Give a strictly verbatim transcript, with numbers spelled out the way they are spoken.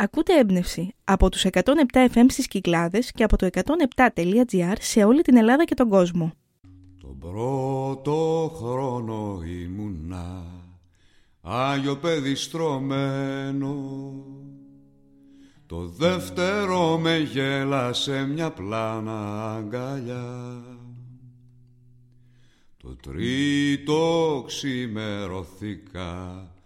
Ακούτε έμπνευση από τους εκατόν επτά εφ εμ στις Κυκλάδες και από το εκατόν επτά τελεία τζι άρ σε όλη την Ελλάδα και τον κόσμο. Τον πρώτο χρόνο ήμουνα Άγιο παιδί στρωμένο. Το δεύτερο με γέλασε μια πλάνα αγκαλιά. Το τρίτο ξημερωθήκα